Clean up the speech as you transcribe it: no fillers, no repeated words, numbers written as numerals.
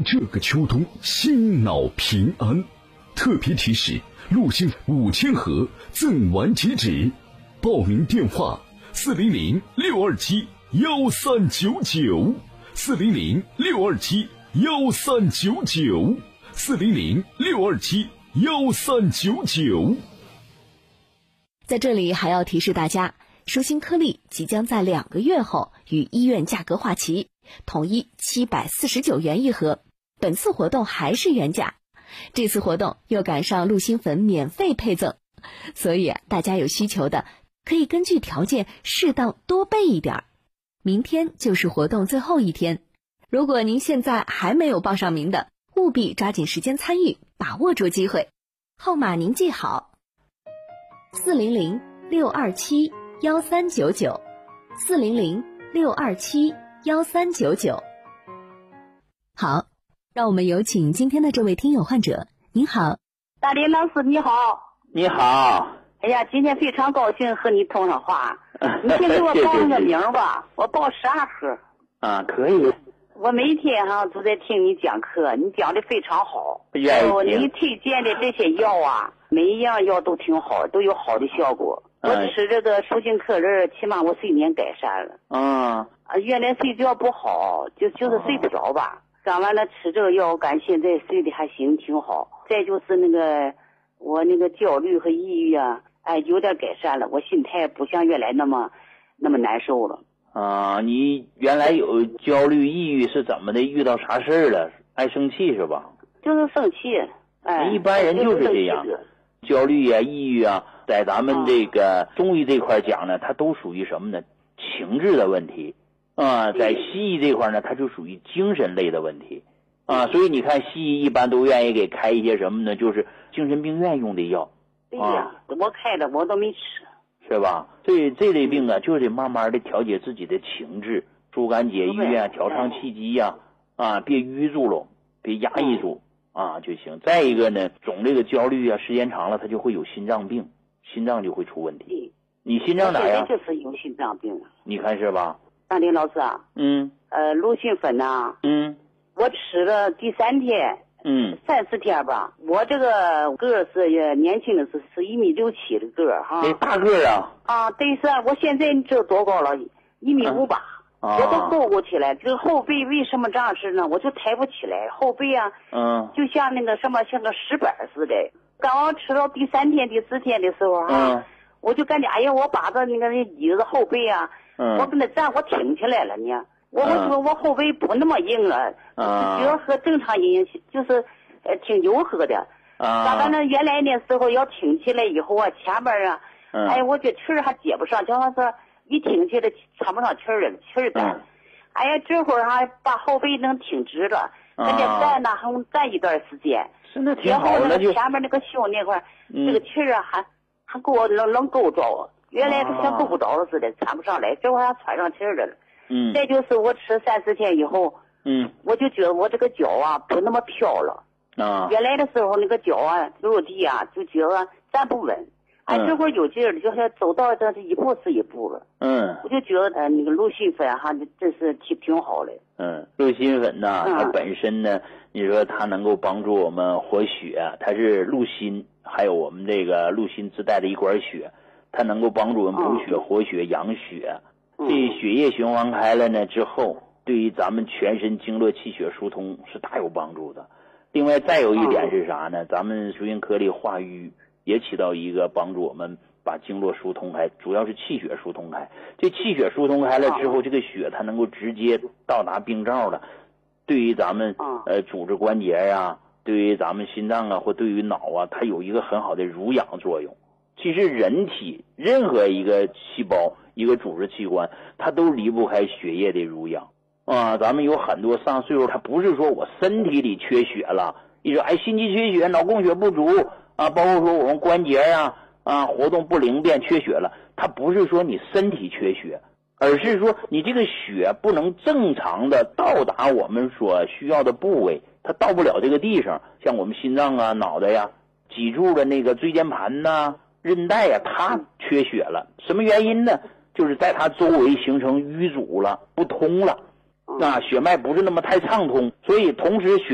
这个秋冬心脑平安。特别提示：陆星5000盒赠完即止，报名电话400-627-1399，400-627-1399。 在这里还要提示大家，舒心颗粒即将在2个月后与医院价格划齐，统一749元一盒。本次活动还是原价，这次活动又赶上陆星粉免费配赠，所以大家有需求的可以根据条件适当多备一点。明天就是活动最后一天，如果您现在还没有报上名的，务必抓紧时间参与，把握住机会。号码您记好：400-627-1399，400-627-1399。好，让我们有请今天的这位听友患者。您好， 大林老师你好。 你好。 哎呀，今天非常高兴和你通上话。你先给我报个名吧，我报12盒。 啊，可以。 我每天都在听你讲课，你讲的非常好。你推荐的这些药啊，每一样药都挺好，都有好的效果。我吃这个舒心克仁，起码我睡眠改善了。原来睡觉不好，就是睡不着吧。干完了吃这个药，我感觉现在睡得还行，挺好。再就是我焦虑和抑郁啊，有点改善了。我心态不像原来那么难受了。 你原来有焦虑抑郁是怎么的？遇到啥事儿了？爱生气是吧？ 就是生气。 一般人就是这样。焦虑啊，抑郁啊，在咱们这个中医这块讲呢，它都属于什么呢？情志的问题。在西医这块呢，它就属于精神类的问题。所以你看西医一般都愿意给开一些什么呢？就是精神病院用的药。 对呀，我开的我都没吃。 是吧？所以这类病啊，就得慢慢的调节自己的情志，疏肝解郁啊，调畅气机呀，别郁住了，别压抑住就行。再一个呢，总这个焦虑啊，时间长了，它就会有心脏病，心脏就会出问题。你心脏咋样？ 就是有心脏病。 你看是吧？ 大林老师啊。鲁迅粉呐。我吃了第3天。3-4天吧。我这个个是年轻的是1.67米的个哈。 大个啊。 对是，我现在这多高了？1.58米。我都够过去了。这个后背为什么这样式呢？我就抬不起来，后背啊，就像像个石板似的。刚吃到第3天、第4天的时候我就感觉哎呀，我把这椅子后背啊，我跟他站，我挺起来了呢。我说我后背不那么硬了，只要和正常人就是挺柔和的。反正原来那时候要挺起来以后啊，前面啊，我觉得气儿还接不上，就像是一挺起来喘不上气儿了，气儿干。哎呀，这会儿把后背能挺直了，跟着站呢还站一段时间。 是那挺好的， 就前面那个胸那块这个气儿啊还给我能够着，原来像够不着了似的，喘不上来，这会儿还喘上气儿了。再就是我吃3-4天以后，我就觉得我这个脚啊不那么飘了。原来的时候那个脚啊落地啊就觉得站不稳，这会儿有劲儿了，就像走到这一步是一步了。我就觉得那个鹿心粉真是挺好的。 鹿心粉呢，它本身呢，你说它能够帮助我们活血，它是鹿心还有我们这个鹿心自带的一管血，它能够帮助我们补血、活血、养血。这血液循环开了呢之后，对于咱们全身经络气血疏通是大有帮助的。另外再有一点是啥呢？咱们舒心颗粒化瘀也起到一个帮助我们把经络疏通开，主要是气血疏通开。这气血疏通开了之后，这个血它能够直接到达病灶了，对于咱们组织关节啊，对于咱们心脏啊，或对于脑啊，它有一个很好的濡养作用。其实人体任何一个细胞、一个组织器官，它都离不开血液的濡养咱们有很多上岁数，它不是说我身体里缺血了，一说心肌缺血、脑供血不足包括说我们关节活动不灵便缺血了，它不是说你身体缺血，而是说你这个血不能正常的到达我们所需要的部位，它到不了这个地方，像我们心脏啊、脑袋呀、脊柱的那个椎间盘呐、韧带呀，它缺血了。什么原因呢？就是在它周围形成淤阻了，不通了，血脉不是那么太畅通，所以同时血